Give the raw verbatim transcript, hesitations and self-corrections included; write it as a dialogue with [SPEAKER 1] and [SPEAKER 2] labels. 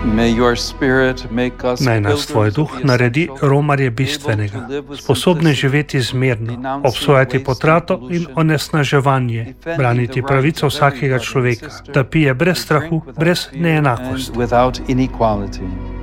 [SPEAKER 1] Naj nas tvoj duh naredi romarje bistvenega, sposobne živeti zmerno, obsojati potrato in onesnaževanje, braniti pravico vsakega človeka, da pije brez strahu, brez neenakosti.